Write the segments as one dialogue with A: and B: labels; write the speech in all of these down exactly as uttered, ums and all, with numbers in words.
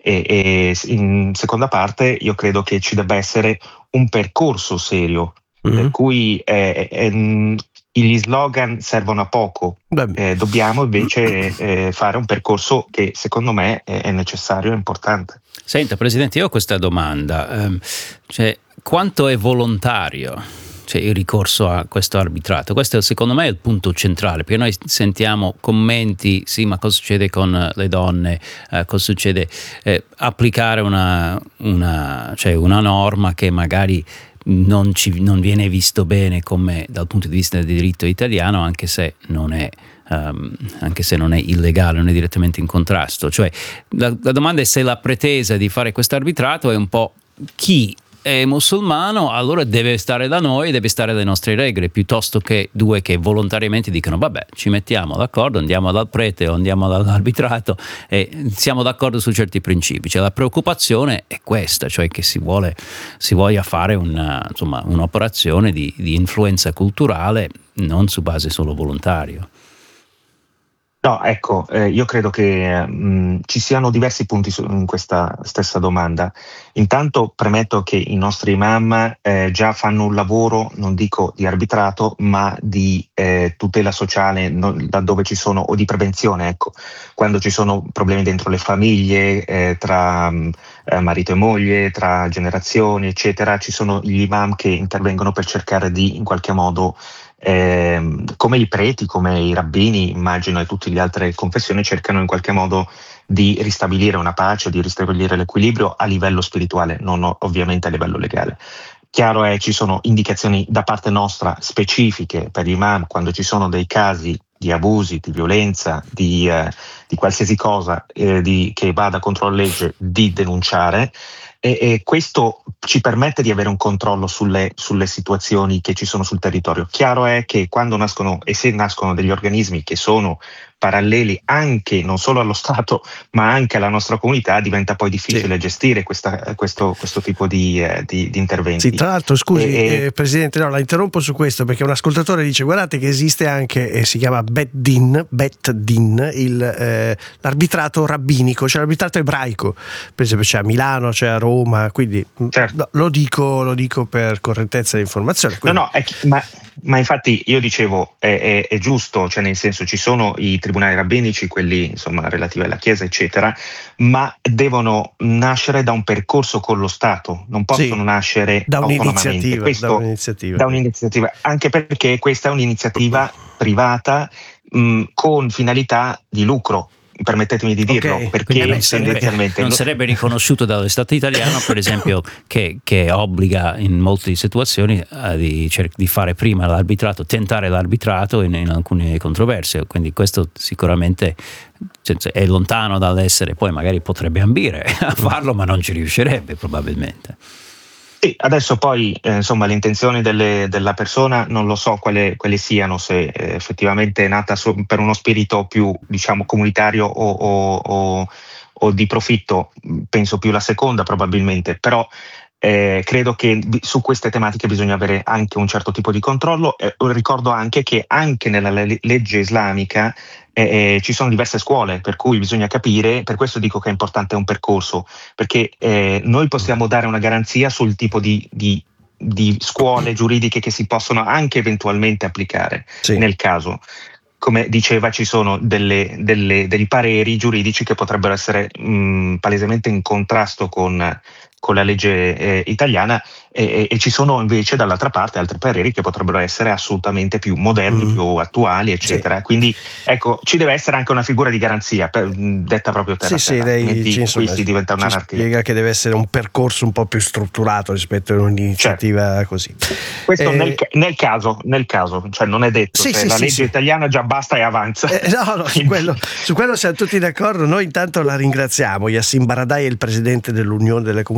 A: E, e in seconda parte io credo che ci debba essere un percorso serio, mm-hmm. per cui eh, eh, gli slogan servono a poco, eh, dobbiamo invece eh, fare un percorso che secondo me è, è necessario e importante.
B: Senta Presidente, io ho questa domanda, um, cioè quanto è volontario cioè, il ricorso a questo arbitrato? Questo secondo me è il punto centrale, perché noi sentiamo commenti, sì ma cosa succede con le donne, eh, cosa succede, eh, applicare una, una, cioè una norma che magari Non, ci, non viene visto bene come dal punto di vista del diritto italiano, anche se non è um, anche se non è illegale, non è direttamente in contrasto. Cioè la, la domanda è se la pretesa di fare questo arbitrato è un po' chi è musulmano allora deve stare da noi, deve stare alle nostre regole, piuttosto che due che volontariamente dicono vabbè ci mettiamo d'accordo, andiamo dal prete o andiamo dall'arbitrato e siamo d'accordo su certi principi. Cioè la preoccupazione è questa, cioè che si vuole si voglia fare una, insomma, un'operazione di, di influenza culturale non su base solo volontario.
A: No, ecco, eh, io credo che mh, ci siano diversi punti su, in questa stessa domanda. Intanto premetto che i nostri imam eh, già fanno un lavoro, non dico di arbitrato, ma di eh, tutela sociale, no, laddove ci sono, o di prevenzione, ecco, quando ci sono problemi dentro le famiglie, eh, tra mh, eh, marito e moglie, tra generazioni, eccetera, ci sono gli imam che intervengono per cercare di, in qualche modo, Eh, come i preti, come i rabbini, immagino, e tutte le altre confessioni cercano in qualche modo di ristabilire una pace, di ristabilire l'equilibrio a livello spirituale, non ovviamente a livello legale. Chiaro è, ci sono indicazioni da parte nostra specifiche per gli imam quando ci sono dei casi di abusi, di violenza, di, eh, di qualsiasi cosa eh, di, che vada contro la legge, di denunciare. E, e questo ci permette di avere un controllo sulle, sulle situazioni che ci sono sul territorio. Chiaro è che quando nascono e se nascono degli organismi che sono paralleli anche non solo allo Stato ma anche alla nostra comunità, diventa poi difficile sì. gestire questa, questo, questo tipo di, eh, di, di interventi.
C: Sì, tra l'altro scusi e, eh, Presidente, no, la interrompo su questo perché un ascoltatore dice guardate che esiste anche, eh, si chiama Bet Din, Bet Din il, eh, l'arbitrato rabbinico, cioè l'arbitrato ebraico, per esempio c'è a Milano, c'è a Roma, quindi certo. no, lo dico lo dico per correttezza di informazione. Quindi...
A: No, no, è, ma, ma infatti io dicevo è, è, è giusto, cioè nel senso ci sono i tribunali rabbinici, quelli insomma relativi alla Chiesa eccetera, ma devono nascere da un percorso con lo Stato, non possono sì, nascere
C: da
A: autonomamente.
C: un'iniziativa,
A: Questo,
C: da un'iniziativa.
A: Da un'iniziativa, anche perché questa è un'iniziativa privata mh, con finalità di lucro. Permettetemi di dirlo,
C: okay,
A: perché
B: non sarebbe, non sarebbe riconosciuto dallo Stato italiano, per esempio, che, che obbliga in molte situazioni a di, di fare prima l'arbitrato, tentare l'arbitrato in, in alcune controversie, quindi questo sicuramente è lontano dall'essere, poi magari potrebbe ambire a farlo, ma non ci riuscirebbe probabilmente.
A: Sì, adesso poi eh, insomma le intenzioni delle, della persona non lo so quali, quali siano, se eh, effettivamente è nata su, per uno spirito più diciamo comunitario o, o, o, o di profitto, penso più la seconda probabilmente, però eh, credo che su queste tematiche bisogna avere anche un certo tipo di controllo. Eh, ricordo anche che anche nella le- legge islamica Eh, ci sono diverse scuole, per cui bisogna capire, per questo dico che è importante un percorso, perché eh, noi possiamo dare una garanzia sul tipo di, di, di scuole giuridiche che si possono anche eventualmente applicare sì. nel caso. Come diceva, ci sono delle, delle, degli pareri giuridici che potrebbero essere mh, palesemente in contrasto con, con la legge eh, italiana e, e ci sono invece dall'altra parte altri pareri che potrebbero essere assolutamente più moderni, mm. più attuali, eccetera. Sì. Quindi ecco, ci deve essere anche una figura di garanzia, per, detta proprio terra
C: sì,
A: a terra,
C: sì, lei ci, insomma,
A: qui si diventa un'anarchia.
C: Spiega che deve essere un percorso un po' più strutturato rispetto a un'iniziativa certo. così.
A: Questo
C: eh,
A: nel, nel caso, nel caso, cioè non è detto,
C: sì,
A: cioè,
C: sì,
A: la
C: sì,
A: legge
C: sì.
A: italiana già basta e avanza.
C: Eh, no, no, su quello, su quello siamo tutti d'accordo. Noi intanto la ringraziamo. Yassin Baradai è il presidente dell'Unione delle Comunità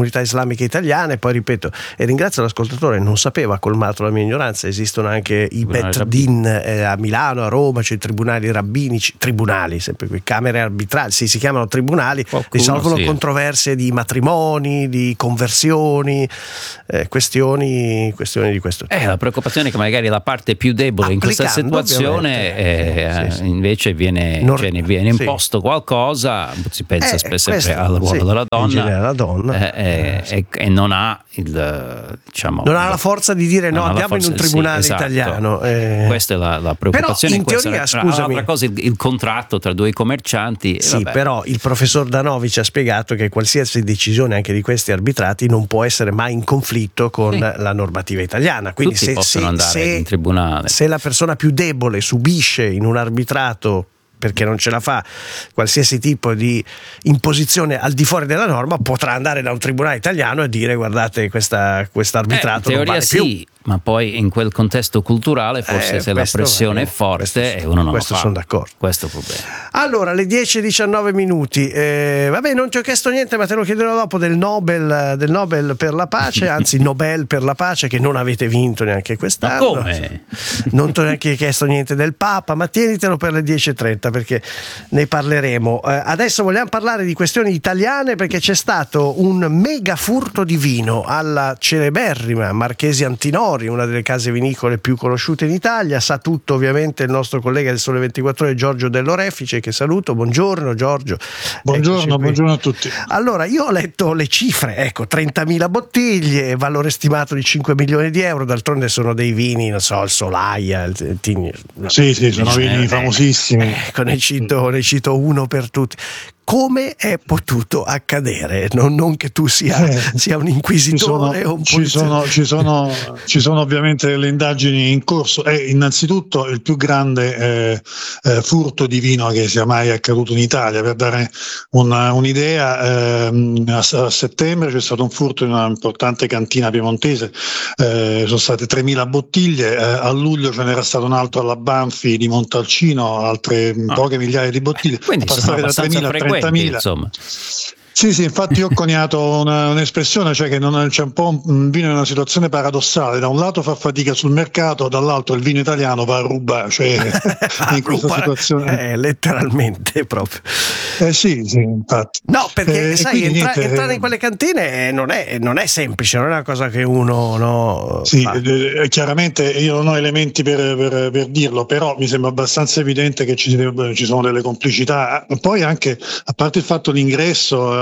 C: comunità islamiche italiane. Poi ripeto, e ringrazio l'ascoltatore, non sapevo, ha colmato la mia ignoranza, esistono anche i Bet Din eh, a Milano, a Roma, c'è i tribunali rabbinici, tribunali, sempre qui, camere arbitrali, sì, si chiamano tribunali, qualcuno risolvono sì. controversie di matrimoni, di conversioni, eh, questioni, questioni di questo tipo.
B: Eh, la preoccupazione è che magari la parte più debole in questa situazione eh, sì, sì. invece viene, non, cioè, viene imposto sì. qualcosa, si pensa eh, spesso questo, al ruolo sì, della donna, la donna. Eh, eh, e, e non ha il diciamo
C: non ha la forza di dire no, andiamo forza, in un tribunale sì, esatto. italiano. Eh.
B: Questa è la, la preoccupazione.
C: Però in teoria,
B: questa,
C: scusami,
B: l'altra cosa il, il contratto tra due commercianti.
C: Sì, vabbè. Però il professor Danovic ha spiegato che qualsiasi decisione anche di questi arbitrati non può essere mai in conflitto con sì. la normativa italiana. Quindi
B: tutti
C: se,
B: possono
C: se,
B: andare
C: se,
B: in tribunale.
C: Se la persona più debole subisce in un arbitrato perché non ce la fa qualsiasi tipo di imposizione al di fuori della norma, potrà andare da un tribunale italiano e dire guardate questa arbitrato
B: eh,
C: non vale
B: sì,
C: più.
B: Ma poi in quel contesto culturale forse eh, se la pressione è, è forte questo, e uno non
C: questo
B: lo fa.
C: Sono d'accordo.
B: Questo è il problema.
C: Allora, le dieci e diciannove minuti. Eh, vabbè, non ti ho chiesto niente, ma te lo chiederò dopo del Nobel, del Nobel per la pace, anzi Nobel per la pace, che non avete vinto neanche quest'anno.
B: Ma come?
C: Non ti ho neanche chiesto niente del Papa, ma tienitelo per le dieci e trenta perché ne parleremo. Eh, adesso vogliamo parlare di questioni italiane perché c'è stato un mega furto di vino alla celeberrima Marchesi Antinori, una delle case vinicole più conosciute in Italia. Sa tutto ovviamente il nostro collega del Sole ventiquattro Ore Giorgio Dell'Orefice, che saluto. Buongiorno Giorgio.
D: Buongiorno, buongiorno a tutti.
C: Allora, io ho letto le cifre, ecco, trentamila bottiglie, valore stimato di cinque milioni di euro, d'altronde sono dei vini, non so, il Solaia, il Tigni.
D: Sì, sì, sono vini eh, famosissimi.
C: Ecco, ne cito, ne cito uno per tutti. Come è potuto accadere? Non, non che tu sia, eh, sia un inquisitore o un
D: ci sono, ci, sono, ci sono ovviamente le indagini in corso. È innanzitutto il più grande eh, eh, furto di vino che sia mai accaduto in Italia. Per dare una, un'idea, eh, a, a settembre c'è stato un furto in una importante cantina piemontese, eh, sono state tremila bottiglie, eh, a luglio ce n'era stato un altro alla Banfi di Montalcino, altre ah. poche migliaia di bottiglie.
B: Quindi passare da tremila a trentamila. Insomma.
D: Sì, sì, infatti io ho coniato una, un'espressione, cioè che non, c'è un po' un vino in una situazione paradossale, da un lato fa fatica sul mercato, dall'altro il vino italiano va a rubare, cioè in questa ruba, situazione
C: eh, letteralmente proprio.
D: Eh sì, sì, infatti.
C: No, perché
D: eh,
C: sai, entra,
D: niente,
C: entrare in quelle cantine non è, non è semplice, non è una cosa che uno no,
D: sì, eh, chiaramente io non ho elementi per, per, per dirlo, però mi sembra abbastanza evidente che ci, ci sono delle complicità. Poi anche, a parte il fatto l'ingresso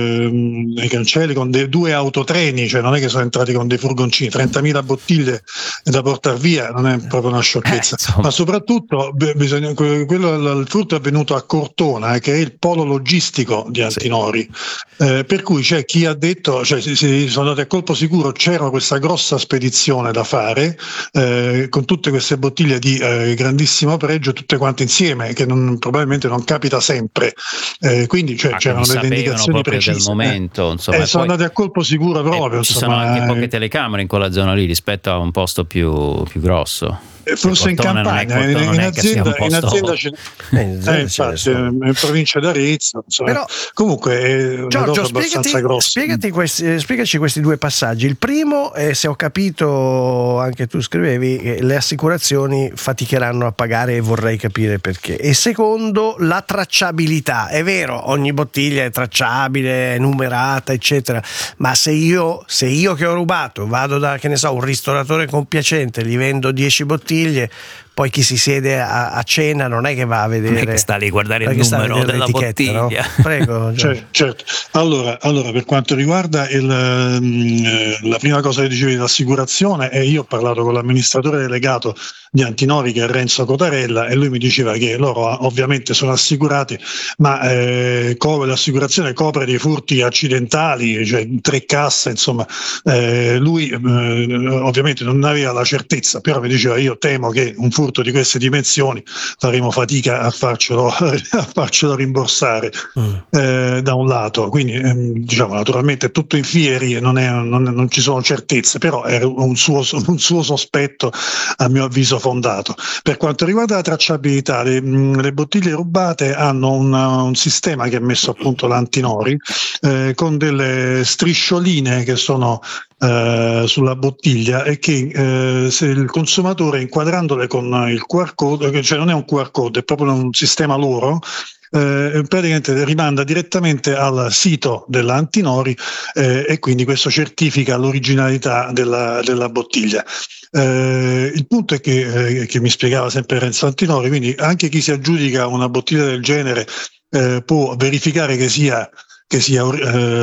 D: nei cancelli con dei due autotreni, cioè non è che sono entrati con dei furgoncini, trentamila bottiglie da portare via, non è proprio una sciocchezza. Eh, ma soprattutto bisogna, quello, il furto è avvenuto a Cortona, eh, che è il polo logistico di Antinori, sì. eh, per cui c'è chi ha detto, cioè si, si sono andati a colpo sicuro, c'era questa grossa spedizione da fare eh, con tutte queste bottiglie di eh, grandissimo pregio, tutte quante insieme, che non, probabilmente non capita sempre, eh, quindi cioè, c'erano delle indicazioni
B: proprio
D: precise,
B: del momento, insomma,
D: eh, sono andati a colpo sicuro proprio.
B: Eh, ci
D: insomma,
B: sono anche
D: eh,
B: poche telecamere in quella zona lì rispetto a un posto più, più grosso.
D: Forse in campagna, in, in azienda, in azienda c'è, eh, eh, infatti, in provincia d'Arezzo, insomma. Però, comunque è una
C: Giorgio,
D: cosa abbastanza grossa.
C: Spiegati questi, spiegaci questi due passaggi. Il primo, eh, se ho capito, anche tu scrivevi, eh, le assicurazioni faticheranno a pagare e vorrei capire perché. E secondo, la tracciabilità. È vero, ogni bottiglia è tracciabile, è numerata, eccetera, ma se io, se io che ho rubato vado da, che ne so, un ristoratore compiacente, gli vendo dieci bottiglie, poi chi si siede a, a cena non è che va a vedere,
B: non è che sta lì a guardare il numero della bottiglia, no?
C: Prego.
D: Certo, certo. Allora, allora, per quanto riguarda il, la prima cosa che dicevi dell'assicurazione, e io ho parlato con l'amministratore delegato di Antinori, che è Renzo Cotarella, e lui mi diceva che loro ovviamente sono assicurati, ma eh, co- l'assicurazione copre dei furti accidentali, cioè tre casse, insomma, eh, lui eh, ovviamente non aveva la certezza, però mi diceva io temo che un furto furto di queste dimensioni faremo fatica a farcelo, a farcelo rimborsare mm. eh, da un lato, quindi ehm, diciamo naturalmente è tutto in fieri, non, è, non, non ci sono certezze, però è un suo, un suo sospetto a mio avviso fondato. Per quanto riguarda la tracciabilità, le, le bottiglie rubate hanno una, un sistema che ha messo a punto l'Antinori eh, con delle striscioline che sono eh, sulla bottiglia e che eh, se il consumatore, inquadrandole con il Q R code, cioè non è un Q R code, è proprio un sistema loro, Eh, praticamente rimanda direttamente al sito dell'Antinori eh, e quindi questo certifica l'originalità della, della bottiglia. Eh, il punto è che, eh, che mi spiegava sempre Renzo Antinori, quindi anche chi si aggiudica una bottiglia del genere eh, può verificare che sia, che sia eh,